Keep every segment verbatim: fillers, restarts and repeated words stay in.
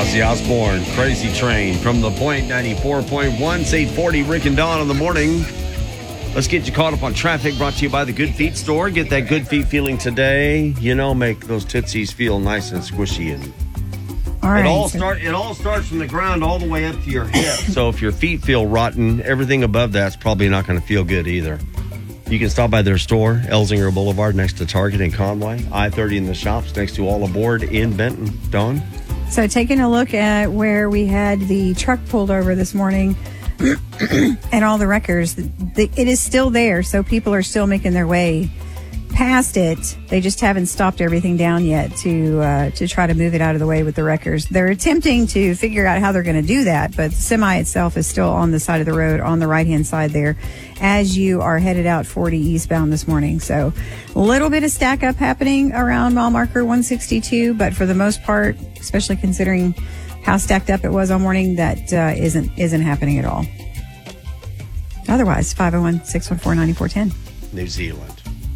Ozzy Osbourne, Crazy Train from The Point ninety-four point one. It's eight forty, Rick and Dawn in the morning. Let's get you caught up on traffic, brought to you by the Good Feet store. Get that good feet feeling today. You know, make those tootsies feel nice and squishy. And all right. It all, start, it all starts from the ground all the way up to your hip. So if your feet feel rotten, everything above that's probably not going to feel good either. You can stop by their store, Elsinger Boulevard, next to Target in Conway. I thirty in the shops, next to All Aboard in Benton. Dawn? So taking a look at where we had the truck pulled over this morning and all the wreckers, the, it is still there. So people are still making their way past it. They just haven't stopped everything down yet to uh, to try to move it out of the way with the wreckers. They're attempting to figure out how they're going to do that, but the semi itself is still on the side of the road on the right-hand side there as you are headed out forty eastbound this morning. So a little bit of stack up happening around mile marker one sixty-two, but for the most part, especially considering how stacked up it was all morning, that uh, isn't isn't happening at all. Otherwise, five oh one, six one four, nine four one oh. New Zealand.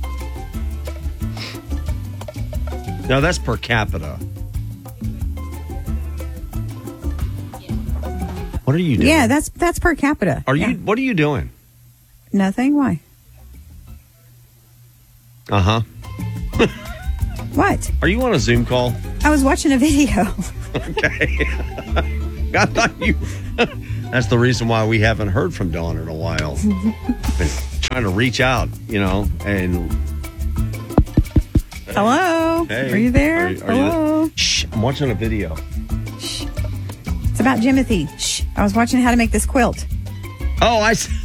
No, that's per capita. What are you doing? Yeah, that's that's per capita. Are yeah. you? What are you doing? Nothing. Why? Uh huh. What? Are you on a Zoom call? I was watching a video. Okay. I thought you. That's the reason why we haven't heard from Dawn in a while. Been trying to reach out, you know, and. Hello? Hey, are you there? Are you, are Hello? You Shh, I'm watching a video. Shh. It's about Jimothy. Shh. I was watching how to make this quilt. Oh, I see.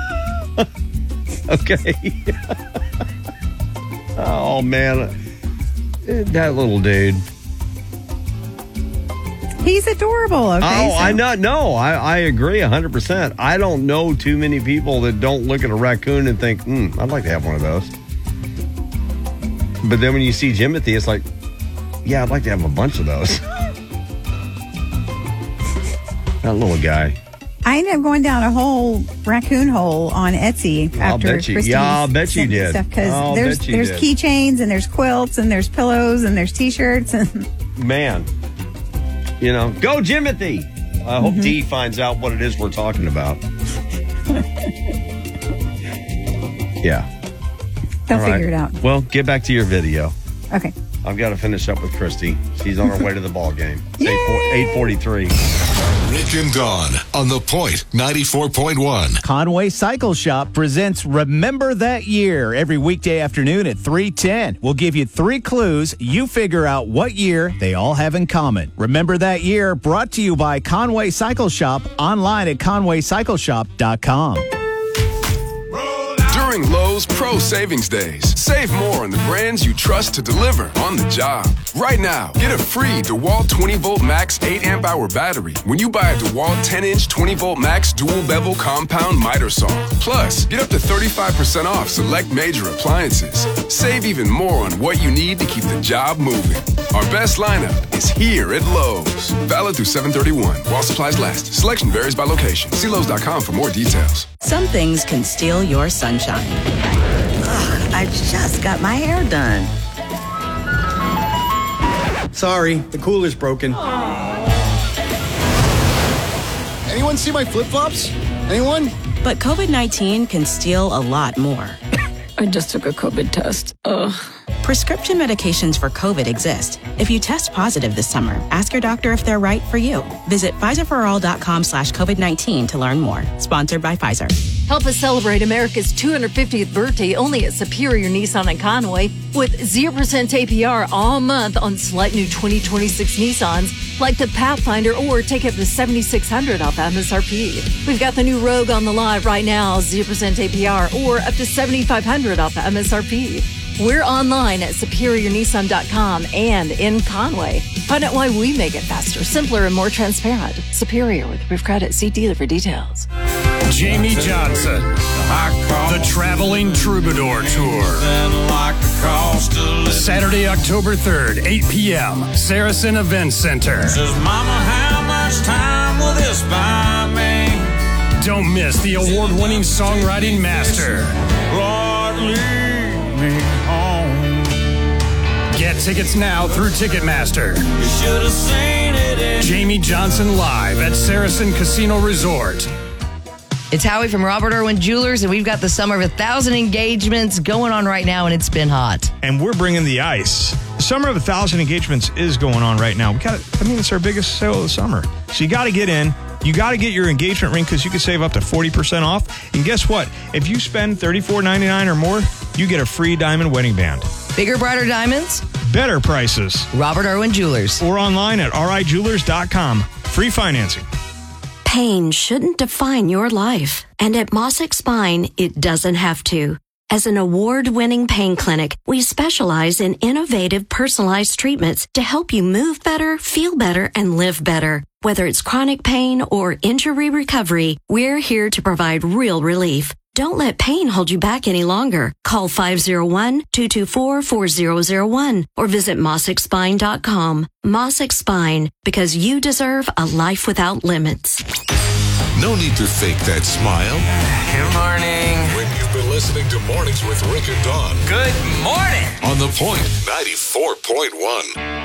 Okay. Oh, man. That little dude. He's adorable, okay? Oh, so. I know. No, I, I agree one hundred percent. I don't know too many people that don't look at a raccoon and think, hmm, I'd like to have one of those. But then when you see Jimothy, it's like, yeah, I'd like to have a bunch of those. That little guy. I ended up going down a whole raccoon hole on Etsy I'll after bet you. Christy Yeah, I'll bet you sent me did. stuff because I'll there's bet you there's did. keychains and there's quilts and there's pillows and there's T-shirts and Man, you know, go Jimothy. I hope Mm-hmm. Dee finds out what it is we're talking about. Yeah. they'll All right. figure it out. Well, get back to your video. Okay. I've got to finish up with Christy. She's on her way to the ball game. It's eight forty-three. Rick and Dawn on The Point ninety-four point one. Conway Cycle Shop presents Remember That Year every weekday afternoon at three ten. We'll give you three clues. You figure out what year they all have in common. Remember That Year, brought to you by Conway Cycle Shop, online at conway cycle shop dot com. During Lowe's Pro Savings Days, save more on the brands you trust to deliver on the job. Right now, get a free DeWalt twenty volt max eight amp hour battery when you buy a DeWalt ten inch twenty volt max dual bevel compound miter saw. Plus, get up to thirty-five percent off select major appliances. Save even more on what you need to keep the job moving. Our best lineup is here at Lowe's. Valid through seven thirty-one while supplies last. Selection varies by location. See Lowe's dot com for more details. Some things can steal your sunshine. Ugh, I just got my hair done. Sorry, the cooler's broken. Anyone see my flip-flops? Anyone? But COVID nineteen can steal a lot more. I just took a COVID test. Ugh. Prescription medications for COVID exist. If you test positive this summer, ask your doctor if they're right for you. Visit Pfizer for all dot com slash COVID nineteen to learn more. Sponsored by Pfizer. Help us celebrate America's two hundred fiftieth birthday only at Superior Nissan in Conway with zero percent A P R all month on select new twenty twenty-six Nissans like the Pathfinder, or take up to seven thousand six hundred dollars off M S R P. We've got the new Rogue on the lot right now, zero percent A P R or up to seven thousand five hundred dollars off M S R P. We're online at superior nissan dot com and in Conway. Find out why we make it faster, simpler, and more transparent. Superior with approved credit. See dealer for details. Jamie Johnson, the Traveling Troubadour Tour. Saturday, October third, eight p.m., Saracen Event Center. Says, Mama, how much time will this buy me? Don't miss the award-winning songwriting master. Lord, lead me home. Get Get tickets now through Ticketmaster. You should have seen it in Jamie Johnson live at Saracen Casino Resort. It's Howie from Robert Irwin Jewelers, and we've got the Summer of a Thousand engagements going on right now, and it's been hot. And we're bringing the ice. Summer of a Thousand engagements is going on right now. We got, I mean, it's our biggest sale of the summer. So you got to get in. You got to get your engagement ring because you can save up to forty percent off. And guess what? If you spend thirty-four ninety-nine or more, you get a free diamond wedding band. Bigger, brighter diamonds. Better prices. Robert Irwin Jewelers. Or online at r i jewelers dot com. Free financing. Pain shouldn't define your life. And at Mossick Spine, it doesn't have to. As an award-winning pain clinic, we specialize in innovative, personalized treatments to help you move better, feel better, and live better. Whether it's chronic pain or injury recovery, we're here to provide real relief. Don't let pain hold you back any longer. Call five oh one, two two four, four oh oh one or visit mossick spine dot com. Mossick Spine, because you deserve a life without limits. No need to fake that smile. Good morning. When you've been listening to Mornings with Rick and Dawn. Good morning. On The Point, ninety-four point one.